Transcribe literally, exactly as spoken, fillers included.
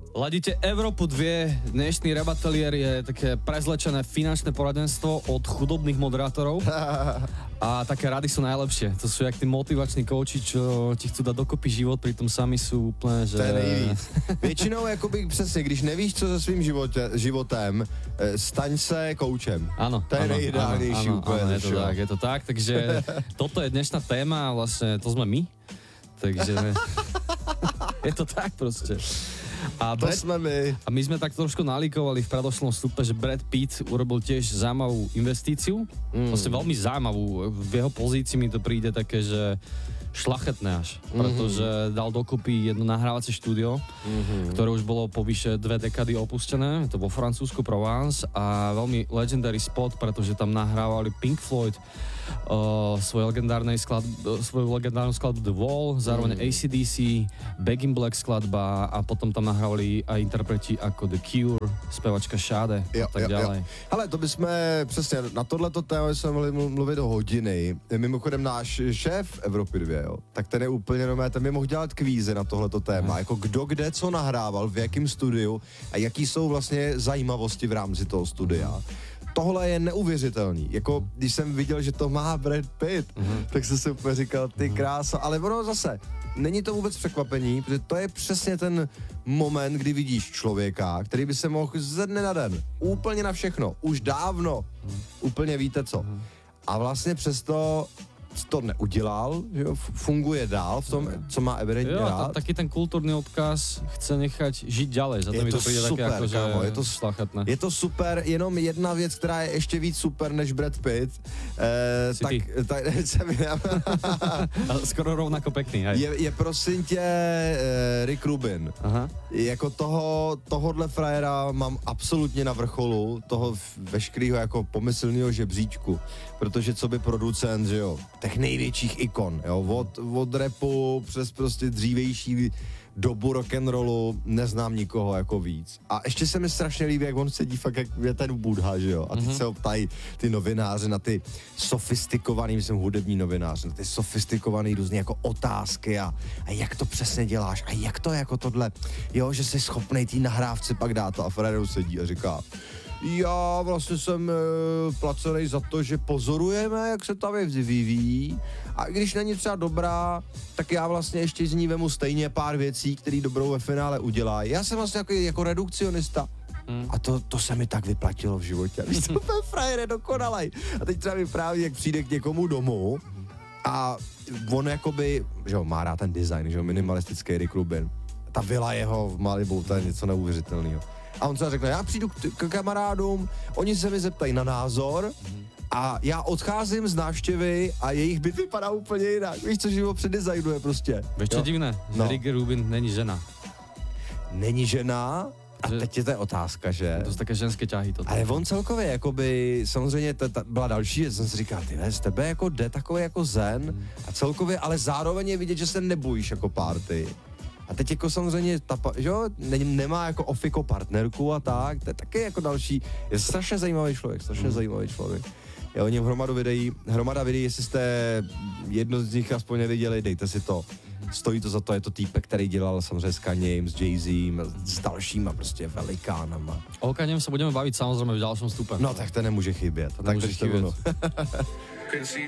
Ladíte Európu dva, dnešný Rabatelier je také prezlečené finančné poradenstvo od chudobných moderátorov a také rady sú najlepšie. To sú jak tí motivační kouči, čo ti chcú dať dokopy život, pritom sami sú úplne, že... To je nejvíc. Většinou, jakoby přesně, když nevíš, co se svým životě, životem, staň se koučem. Áno. To je nejideálnější úplně. Áno, je to tak, je to tak, takže toto je dnešná téma a vlastne to sme my, takže je to tak proste. A, to Brad, jsme my. a my sme tak trošku nalikovali v predošlom vstupe, že Brad Pitt urobil tiež zaujímavú investíciu. Mm. Vlastne veľmi zaujímavú. V jeho pozícii mi to príde také, že šlachetné až. Mm-hmm. Pretože dal dokopy jedno nahrávacie štúdio, mm-hmm. ktoré už bolo po vyše dve dekady opustené. Je to vo Francúzsku Provence a veľmi legendary spot, pretože tam nahrávali Pink Floyd uh, svoje legendárnej skladb, svoju legendárnu skladbu The Wall, zároveň mm. A C D C, Back in Black skladba a potom tam nahrávali aj interpreti ako The Cure, spevačka Sade a tak ďalej. Ale to bychom přesně na tohleto téma jsme mohli mluvit o hodiny. Mimochodem náš šéf Evropy dva, jo, tak ten je úplně normální, ten by mohl dělat kvízy na tohleto téma, mm. jako kdo kde co nahrával, v jakém studiu a jaký jsou vlastně zajímavosti v rámci toho studia. Tohle je neuvěřitelný. Jako, když jsem viděl, že to má Brad Pitt, mm-hmm. tak jsem si úplně říkal, ty krása, ale ono zase, není to vůbec překvapení, protože to je přesně ten moment, kdy vidíš člověka, který by se mohl ze dne na den, úplně na všechno, už dávno, mm. úplně víte co. Mm. A vlastně přesto to neudělal, že jo, funguje dál v tom, co má evidentně jo, rád. Jo, taký ten kulturní odkaz chce nechat žít ďalej, za to mi to přijde také jako, že je to šlachetné. Je to super, jenom jedna věc, která je ještě víc super než Brad Pitt, eh, tak, tak skoro rovnako pekný, hej. Je, je prosím tě eh, Rick Rubin. Aha. Jako toho, tohodle frajera mám absolutně na vrcholu, toho veškerýho jako pomyslného žebříčku, protože co by producent, že jo, těch největších ikon, jo, od, od rapu přes prostě dřívejší dobu rock'n'rollu neznám nikoho jako víc. A ještě se mi strašně líbí, jak on sedí fakt jak je ten Buddha, že jo, a teď mm-hmm. se ho ptají ty novináři na ty sofistikovaný, myslím hudební novináři, na ty sofistikovaný různý jako otázky a, a jak to přesně děláš a jak to jako tohle, jo, že jsi schopnej tý nahrávce pak dát to a Fredo sedí a říká, já vlastně jsem e, placený za to, že pozorujeme, jak se ta věc vyvíjí a když není třeba dobrá, tak já vlastně ještě z ní vemu stejně pár věcí, které dobrou ve finále udělá. Já jsem vlastně jako, jako redukcionista hmm. a to, to se mi tak vyplatilo v životě. Víš, to ten frajer je dokonalej. A teď třeba vypráví, jak přijde k někomu domů a on jakoby, že jo, má rád ten design, že jo, minimalistický Rick Rubin. Ta vila jeho v Malibu, to je něco neuvěřitelného. A on třeba řekne, já přijdu k, t- k kamarádům, oni se mi zeptají na názor a já odcházím z návštěvy a jejich byt vypadá úplně jinak. Víš, co život předizajnuje prostě. Víš, čo divné? Že no. Rick Rubin není žena. Není žena? A že... teď je to otázka, že? To jsou také ženské ťahy. Toto. Ale on celkově, jakoby, samozřejmě ta, ta byla další věc, jsem si říkal, ty z tebe jako jde takový jako zen hmm. a celkově, ale zároveň je vidět, že se nebojíš jako party. A teď jako samozřejmě, ta, že jo, ne, nemá jako ofiko partnerku a tak, to je taky jako další, je strašně zajímavý člověk, strašně mm. zajímavý člověk. Je o něm hromadu videí, hromada videí, jestli jste jedno z nich aspoň neviděli, dejte si to. Stojí to za to, je to týpek, který dělal samozřejmě s Kanyem, s Jay-Z, s dalšíma prostě velikánama. O Kanyem se budeme bavit samozřejmě v dalším stupe. No tak to nemůže chybět. To nemůže chybět.